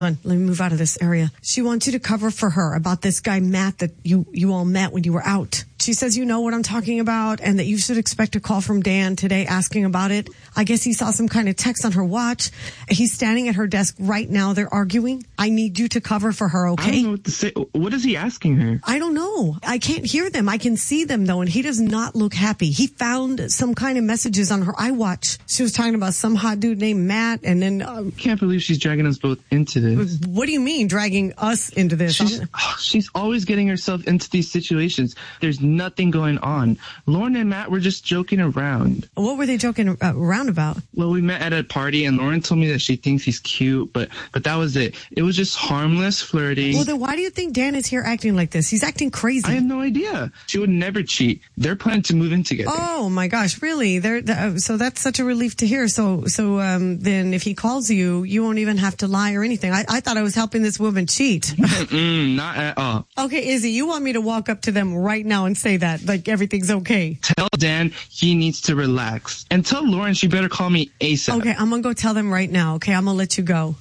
Let me move out of this area. She wants you to cover for her about this guy, Matt, that you all met when you were out. She says you know what I'm talking about and that you should expect a call from Dan today asking about it. I guess he saw some kind of text on her watch. He's standing at her desk right now. They're arguing. I need you to cover for her, okay? I don't know what to say. What is he asking her? I don't know. I can't hear them. I can see them, though, and he does not look happy. He found some kind of messages on her iWatch. She was talking about some hot dude named Matt, and then... I can't believe she's dragging us both into this. What do you mean, dragging us into this? She's always getting herself into these situations. There's nothing going on. Lauren and Matt were just joking around. What were they joking around about? Well, we met at a party, and Lauren told me that she thinks he's cute, but that was it. It was just harmless flirting. Well, then why do you think Dan is here acting like this? He's acting crazy. I have no idea. She would never cheat. They're planning to move in together. Oh, my gosh, really? So that's such a relief to hear. So then if he calls you, you won't even have to lie or anything. I thought I was helping this woman cheat. Not at all. Okay, Izzy, you want me to walk up to them right now and say that, like everything's okay? Tell Dan he needs to relax. And tell Lauren she better call me ASAP. Okay, I'm going to go tell them right now. Okay, I'm going to let you go.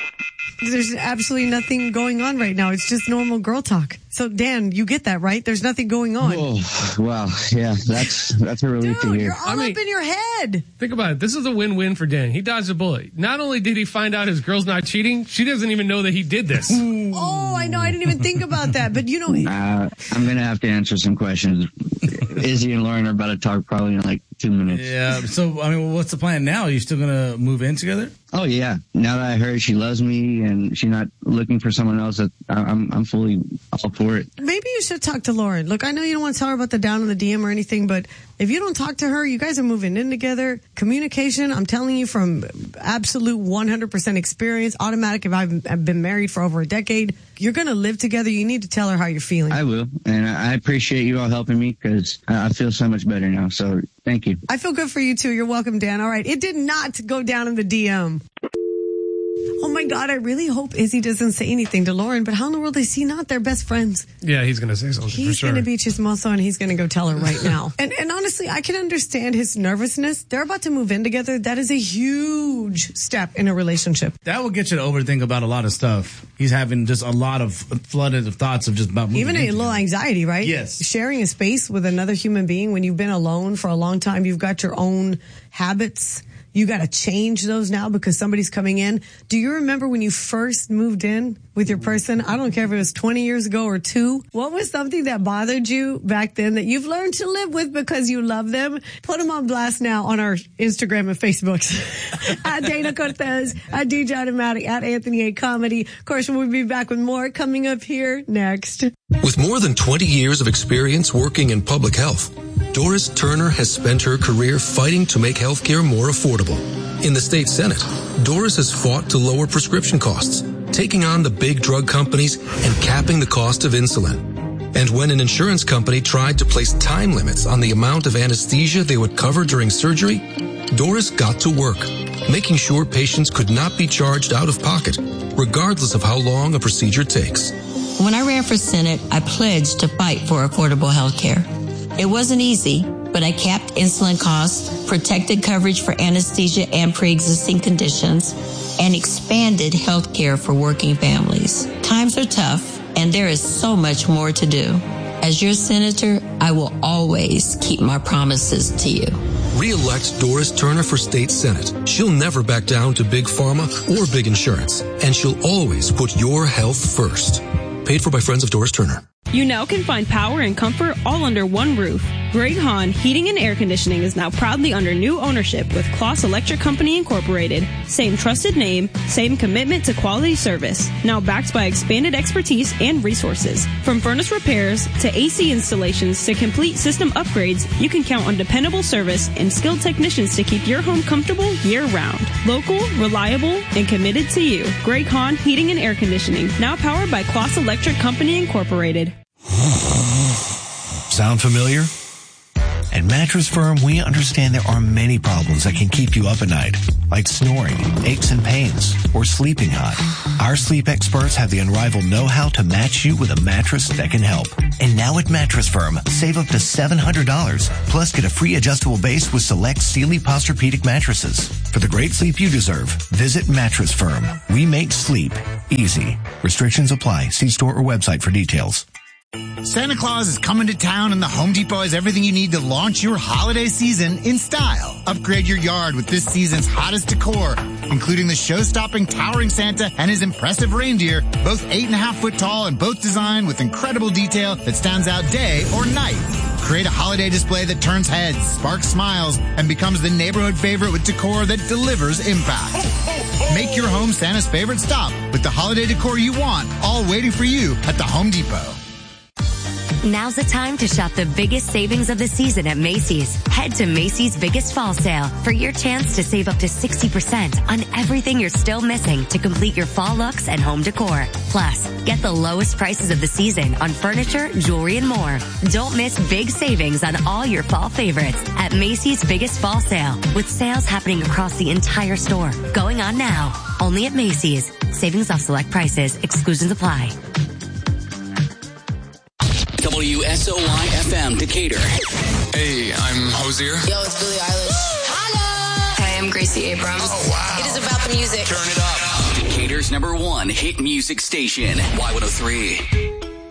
There's absolutely nothing going on right now. It's just normal girl talk. So, Dan, you get that, right? There's nothing going on. Oh, wow. Yeah, that's a relief to hear. You're all up in your head. Think about it. This is a win-win for Dan. He dodged a bullet. Not only did he find out his girl's not cheating, she doesn't even know that he did this. Oh, I know. I didn't even think about that. But, you know... I'm going to have to answer some questions. Izzy and Lauren are about to talk probably in like 2 minutes. Yeah. So, I mean, what's the plan now? Are you still going to move in together? Oh, yeah. Now that I heard she loves me and she's not looking for someone else, I'm fully all for it. Maybe you should talk to Lauren. Look, I know you don't want to tell her about the down in the DM or anything, but if you don't talk to her, you guys are moving in together. Communication, I'm telling you from absolute 100% experience, automatic. If I've been married for over a decade, you're going to live together. You need to tell her how you're feeling. I will. And I appreciate you all helping me because I feel so much better now. So thank you. I feel good for you, too. You're welcome, Dan. All right. It did not go down in the DM. Oh, my God, I really hope Izzy doesn't say anything to Lauren, but how in the world is he not? They're best friends. Yeah, he's going to say something for sure. He's going to be chismoso, and he's going to go tell her right now. And honestly, I can understand his nervousness. They're about to move in together. That is a huge step in a relationship. That will get you to overthink about a lot of stuff. He's having just a lot of flooded of thoughts of just about moving Even a little anxiety, right? Yes. Sharing a space with another human being when you've been alone for a long time, you've got your own habits. You got to change those now because somebody's coming in. Do you remember when you first moved in with your person? I don't care if it was 20 years ago or 2. What was something that bothered you back then that you've learned to live with because you love them? Put them on blast now on our Instagram and Facebook. At Dana Cortez, at DJ Automatic, at Anthony A. Comedy. Of course, we'll be back with more coming up here next. With more than 20 years of experience working in public health, Doris Turner has spent her career fighting to make healthcare more affordable. In the state Senate, Doris has fought to lower prescription costs, taking on the big drug companies and capping the cost of insulin. And when an insurance company tried to place time limits on the amount of anesthesia they would cover during surgery, Doris got to work, making sure patients could not be charged out of pocket, regardless of how long a procedure takes. When I ran for Senate, I pledged to fight for affordable health care. It wasn't easy, but I capped insulin costs, protected coverage for anesthesia and pre-existing conditions, and expanded health care for working families. Times are tough, and there is so much more to do. As your senator, I will always keep my promises to you. Re-elect Doris Turner for State Senate. She'll never back down to big pharma or big insurance, and she'll always put your health first. Paid for by Friends of Doris Turner. You now can find power and comfort all under one roof. Greg Hahn Heating and Air Conditioning is now proudly under new ownership with Kloss Electric Company Incorporated. Same trusted name, same commitment to quality service. Now backed by expanded expertise and resources. From furnace repairs to AC installations to complete system upgrades, you can count on dependable service and skilled technicians to keep your home comfortable year-round. Local, reliable, and committed to you. Greg Hahn Heating and Air Conditioning, now powered by Kloss Electric Company Incorporated. Sound familiar? At Mattress Firm, we understand there are many problems that can keep you up at night, like snoring, aches and pains, or sleeping hot. Our sleep experts have the unrivaled know-how to match you with a mattress that can help. And now at Mattress Firm, save up to $700, plus get a free adjustable base with select Sealy Posturepedic mattresses. For the great sleep you deserve, visit Mattress Firm. We make sleep Easy. Restrictions apply. See store or website for details. Santa Claus is coming to town, and the Home Depot has everything you need to launch your holiday season in style. Upgrade your yard with this season's hottest decor, including the show-stopping towering Santa and his impressive reindeer, both 8.5 foot tall and both designed with incredible detail that stands out day or night. Create a holiday display that turns heads, sparks smiles, and becomes the neighborhood favorite with decor that delivers impact. Make your home Santa's favorite stop with the holiday decor you want, all waiting for you at the Home Depot. Now's the time to shop the biggest savings of the season at Macy's. Head to Macy's Biggest Fall Sale for your chance to save up to 60% on everything you're still missing to complete your fall looks and home decor. Plus, get the lowest prices of the season on furniture, jewelry, and more. Don't miss big savings on all your fall favorites at Macy's Biggest Fall Sale, with sales happening across the entire store. Going on now. Only at Macy's. Savings off select prices. Exclusions apply. WSOY-FM Decatur. Hey, I'm Hosier. Yo, it's Billie Eilish. Holla! Hey, I'm Gracie Abrams. Oh, wow. It is about the music. Turn it up. Decatur's #1 hit music station, Y103.